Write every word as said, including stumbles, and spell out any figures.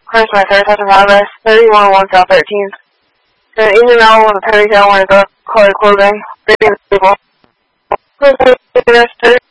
Chris, my third touch of progress, thirty-one one South thirteenth. An Asian male with a penny tail wearing dark colored clothing, breathing people. Chris,